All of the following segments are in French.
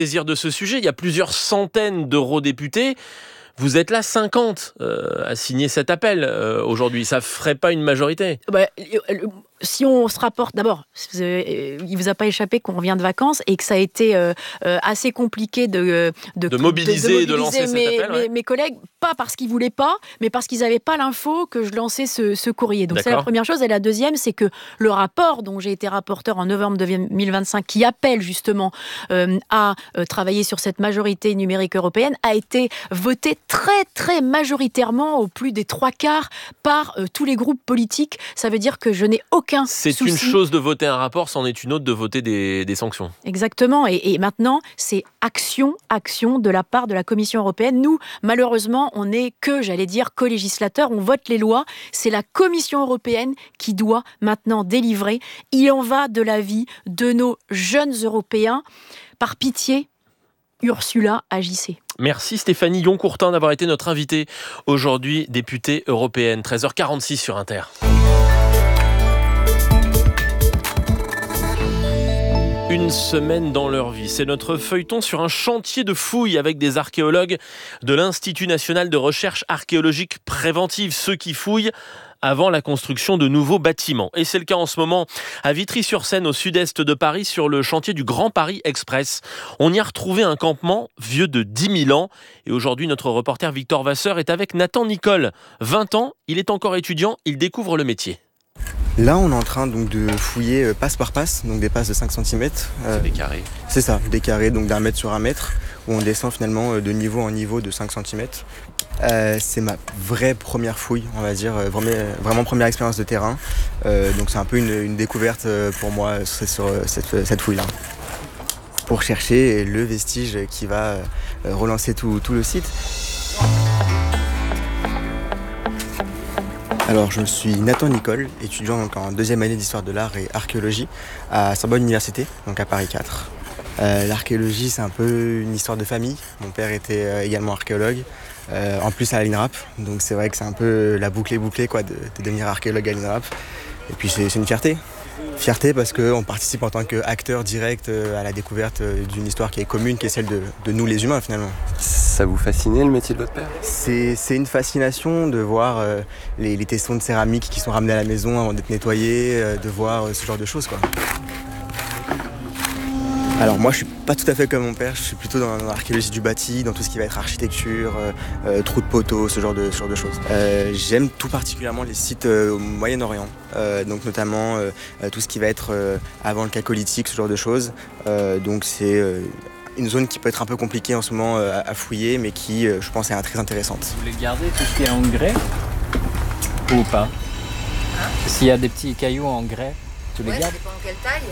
saisir de ce sujet. Il y a plusieurs centaines d'eurodéputés. Vous êtes là 50 à signer cet appel aujourd'hui. Ça ne ferait pas une majorité? Si on se rapporte, d'abord, il ne vous a pas échappé qu'on revient de vacances et que ça a été assez compliqué de mobiliser et de lancer cet appel. Mes collègues, pas parce qu'ils ne voulaient pas, mais parce qu'ils n'avaient pas l'info que je lançais ce courrier. Donc c'est la première chose. Et la deuxième, c'est que le rapport dont j'ai été rapporteur en novembre 2025, qui appelle justement à travailler sur cette majorité numérique européenne, a été voté très très majoritairement, au plus des 3/4, par tous les groupes politiques. Ça veut dire que je n'ai aucun C'est souci. Une chose de voter un rapport, c'en est une autre de voter des sanctions. Exactement. Et maintenant, c'est action de la part de la Commission européenne. Nous, malheureusement, on n'est que, co-législateur. On vote les lois. C'est la Commission européenne qui doit maintenant délivrer. Il en va de la vie de nos jeunes Européens. Par pitié, Ursula, agissez. Merci Stéphanie Yoncourtin d'avoir été notre invitée aujourd'hui, députée européenne. 13h46 sur Inter. Une semaine dans leur vie, c'est notre feuilleton sur un chantier de fouilles avec des archéologues de l'Institut national de recherche archéologique préventive, ceux qui fouillent avant la construction de nouveaux bâtiments. Et c'est le cas en ce moment à Vitry-sur-Seine, au sud-est de Paris, sur le chantier du Grand Paris Express. On y a retrouvé un campement vieux de 10 000 ans. Et aujourd'hui, notre reporter Victor Vasseur est avec Nathan Nicole. 20 ans, il est encore étudiant, il découvre le métier. Là, on est en train donc de fouiller passe par passe, donc des passes de 5 cm. C'est des carrés. C'est ça, des carrés donc d'1 mètre sur 1 mètre, où on descend finalement de niveau en niveau de 5 cm. C'est ma vraie première fouille, on va dire, vraiment première expérience de terrain. Donc c'est un peu une découverte pour moi sur cette fouille-là. Pour chercher le vestige qui va relancer tout le site. Alors, je suis Nathan Nicole, étudiant donc en 2e année d'histoire de l'art et archéologie à Sorbonne Université, donc à Paris 4. L'archéologie, c'est un peu une histoire de famille. Mon père était également archéologue, en plus à l'INRAP, donc c'est vrai que c'est un peu la boucle est bouclée quoi, de devenir archéologue à l'INRAP. Et puis c'est une fierté. Fierté parce qu'on participe en tant qu'acteur direct à la découverte d'une histoire qui est commune, qui est celle de nous les humains finalement. Ça vous fascinait le métier de votre père ? C'est une fascination de voir les tessons de céramique qui sont ramenés à la maison avant d'être nettoyés, de voir ce genre de choses quoi. Alors moi je suis pas tout à fait comme mon père, je suis plutôt dans l'archéologie du bâti, dans tout ce qui va être architecture, trous de poteaux, ce genre de choses. J'aime tout particulièrement les sites au Moyen-Orient, donc notamment tout ce qui va être avant le Chalcolithique, ce genre de choses. Donc c'est une zone qui peut être un peu compliquée en ce moment à fouiller, mais qui je pense est très intéressante. Vous voulez garder tout ce qui est en grès ou pas ? S'il y a des petits cailloux en grès, tu les gardes ? Ça dépend en quelle taille.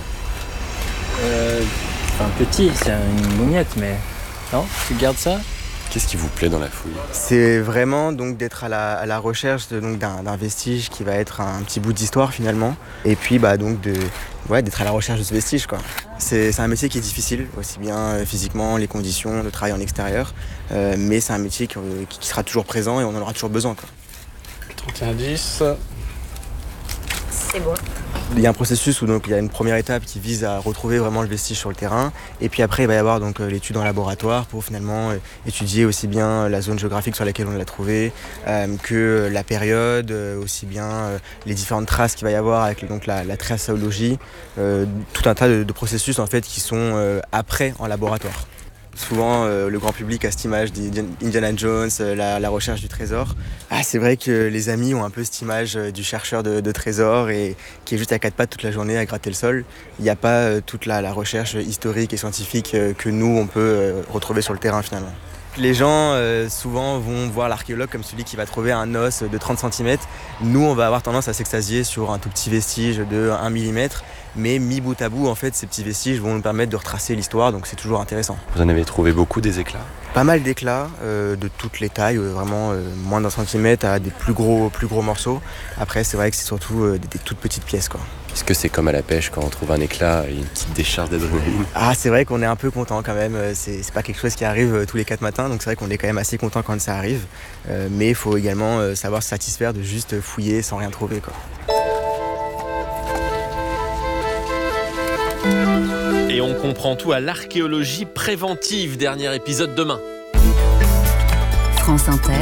Petit, c'est une mougnette, mais non, tu gardes ça ? Qu'est-ce qui vous plaît dans la fouille ? C'est vraiment donc d'être à la recherche d'un vestige qui va être un petit bout d'histoire finalement, et puis donc d'être à la recherche de ce vestige quoi. C'est un métier qui est difficile, aussi bien physiquement, les conditions de travail en extérieur, mais c'est un métier qui sera toujours présent et on en aura toujours besoin quoi. 31-10. C'est bon. Il y a un processus où donc, il y a une première étape qui vise à retrouver vraiment le vestige sur le terrain, et puis après il va y avoir donc l'étude en laboratoire pour finalement étudier aussi bien la zone géographique sur laquelle on l'a trouvé que la période, aussi bien les différentes traces qu'il va y avoir avec donc la traçologie, tout un tas de processus en fait qui sont après en laboratoire. Souvent, le grand public a cette image d'Indiana Jones, la recherche du trésor. C'est vrai que les amis ont un peu cette image du chercheur de trésors et qui est juste à 4 pattes toute la journée à gratter le sol. Il n'y a pas toute la recherche historique et scientifique que nous, on peut retrouver sur le terrain finalement. Les gens souvent vont voir l'archéologue comme celui qui va trouver un os de 30 cm. Nous, on va avoir tendance à s'extasier sur un tout petit vestige de 1 mm. Mais mis bout à bout, en fait, ces petits vestiges vont nous permettre de retracer l'histoire, donc c'est toujours intéressant. Vous en avez trouvé beaucoup des éclats ? Pas mal d'éclats de toutes les tailles, vraiment moins d'1 centimètre à des plus gros morceaux. Après, c'est vrai que c'est surtout des toutes petites pièces, quoi. Est-ce que c'est comme à la pêche quand on trouve un éclat et une petite décharge d'adrénaline ? C'est vrai qu'on est un peu content quand même. C'est pas quelque chose qui arrive tous les 4 matins, donc c'est vrai qu'on est quand même assez content quand ça arrive. Mais il faut également savoir se satisfaire de juste fouiller sans rien trouver, quoi. Et Et on comprend tout à l'archéologie préventive. Dernier épisode demain. France Inter,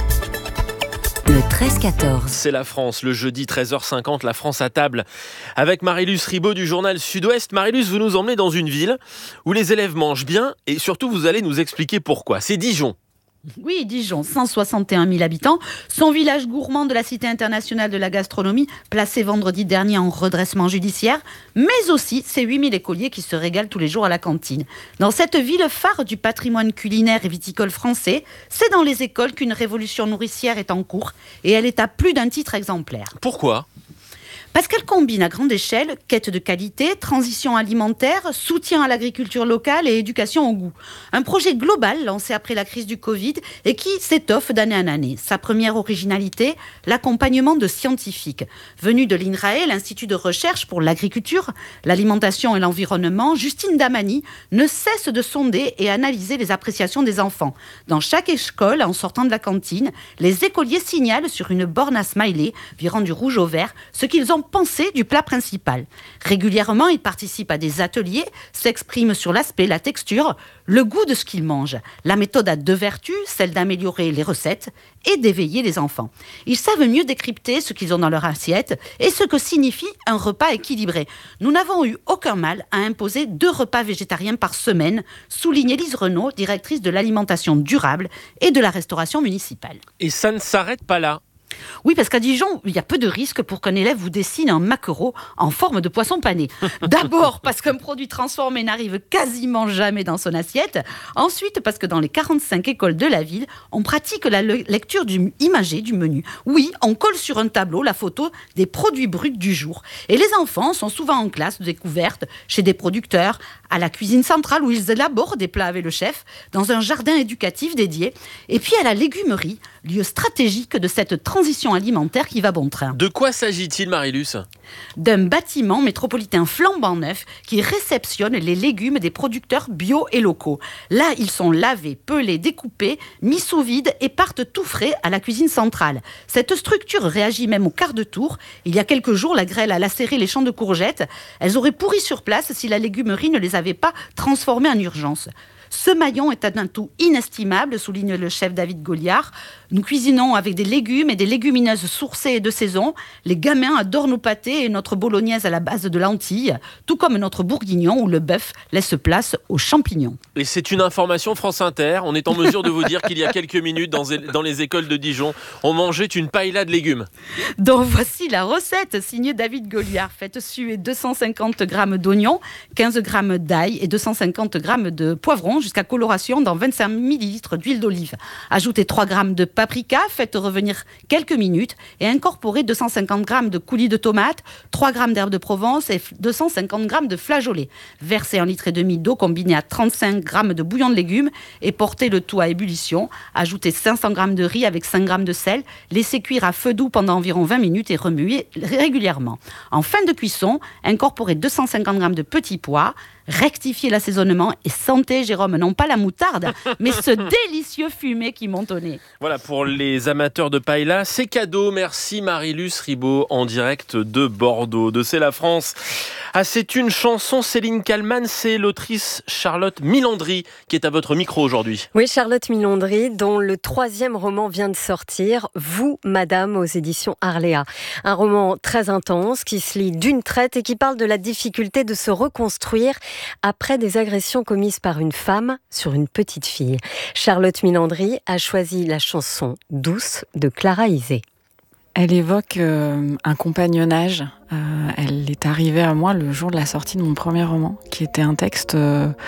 le 13-14. C'est la France, le jeudi 13h50, la France à table. Avec Marie-Luce Ribaud du journal Sud-Ouest. Marie-Luce, vous nous emmenez dans une ville où les élèves mangent bien et surtout vous allez nous expliquer pourquoi. C'est Dijon. Oui, Dijon, 161 000 habitants. Son village gourmand de la Cité internationale de la gastronomie, placé vendredi dernier en redressement judiciaire, mais aussi ses 8 000 écoliers qui se régalent tous les jours à la cantine. Dans cette ville phare du patrimoine culinaire et viticole français, c'est dans les écoles qu'une révolution nourricière est en cours et elle est à plus d'un titre exemplaire. Pourquoi ? Parce qu'elle combine à grande échelle quête de qualité, transition alimentaire, soutien à l'agriculture locale et éducation au goût. Un projet global lancé après la crise du Covid et qui s'étoffe d'année en année. Sa première originalité, l'accompagnement de scientifiques. Venus de l'INRAE, l'Institut de recherche pour l'agriculture, l'alimentation et l'environnement, Justine Damani ne cesse de sonder et analyser les appréciations des enfants. Dans chaque école, en sortant de la cantine, les écoliers signalent sur une borne à smiley, virant du rouge au vert, ce qu'ils ont pensée du plat principal. Régulièrement, ils participent à des ateliers, s'expriment sur l'aspect, la texture, le goût de ce qu'ils mangent. La méthode a 2 vertus, celle d'améliorer les recettes et d'éveiller les enfants. Ils savent mieux décrypter ce qu'ils ont dans leur assiette et ce que signifie un repas équilibré. Nous n'avons eu aucun mal à imposer 2 repas végétariens par semaine, souligne Élise Renaud, directrice de l'alimentation durable et de la restauration municipale. Et ça ne s'arrête pas là. Oui, parce qu'à Dijon, il y a peu de risques pour qu'un élève vous dessine un maquereau en forme de poisson pané. D'abord, parce qu'un produit transformé n'arrive quasiment jamais dans son assiette. Ensuite, parce que dans les 45 écoles de la ville, on pratique la lecture imagée du menu. Oui, on colle sur un tableau la photo des produits bruts du jour. Et les enfants sont souvent en classe de découverte, chez des producteurs, à la cuisine centrale où ils élaborent des plats avec le chef, dans un jardin éducatif dédié, et puis à la légumerie, lieu stratégique de cette transition alimentaire qui va bon train. De quoi s'agit-il, Marie-Luce ? D'un bâtiment métropolitain flambant neuf qui réceptionne les légumes des producteurs bio et locaux. Là, ils sont lavés, pelés, découpés, mis sous vide et partent tout frais à la cuisine centrale. Cette structure réagit même au quart de tour. Il y a quelques jours, la grêle a lacéré les champs de courgettes. Elles auraient pourri sur place si la légumerie ne les avait pas transformées en urgence. Ce maillon est un atout inestimable, souligne le chef David Goliard. Nous cuisinons avec des légumes et des légumineuses sourcées et de saison. Les gamins adorent nos pâtés et notre bolognaise à la base de lentilles, tout comme notre bourguignon où le bœuf laisse place aux champignons. Et c'est une information France Inter. On est en mesure de vous dire qu'il y a quelques minutes, dans les écoles de Dijon, on mangeait une paella de légumes. Donc voici la recette, signée David Goliard. Faites suer 250 g d'oignons, 15 g d'ail et 250 g de poivrons jusqu'à coloration dans 25 ml d'huile d'olive. Ajoutez 3 g de paprika, faites revenir quelques minutes et incorporez 250 g de coulis de tomates, 3 g d'herbes de Provence et 250 g de flageolets. Versez 1,5 litre d'eau combinée à 35 g de bouillon de légumes et portez le tout à ébullition. Ajoutez 500 g de riz avec 5 g de sel. Laissez cuire à feu doux pendant environ 20 minutes et remuez régulièrement. En fin de cuisson, incorporez 250 g de petits pois. Rectifiez l'assaisonnement et sentez, Jérôme, non pas la moutarde, mais ce délicieux fumet qui monte au nez. Voilà, pour les amateurs de paella, c'est cadeau. Merci Marie-Luce Ribaud en direct de Bordeaux, de C'est la France. Ah, c'est une chanson, Céline Kallmann, c'est l'autrice Charlotte Milandry qui est à votre micro aujourd'hui. Oui, Charlotte Milandry, dont le 3e roman vient de sortir, Vous, Madame, aux éditions Arléa. Un roman très intense qui se lit d'une traite et qui parle de la difficulté de se reconstruire après des agressions commises par une femme sur une petite fille. Charlotte Milandry a choisi la chanson Douce de Clara Isé. Elle évoque un compagnonnage. Elle est arrivée à moi le jour de la sortie de mon premier roman, qui était un texte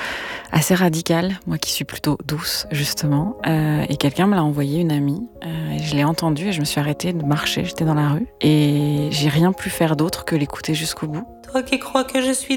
assez radical, moi qui suis plutôt douce, justement. Et quelqu'un me l'a envoyé, une amie. Et je l'ai entendu et je me suis arrêtée de marcher, j'étais dans la rue. Et j'ai rien pu faire d'autre que l'écouter jusqu'au bout. Toi qui crois que je suis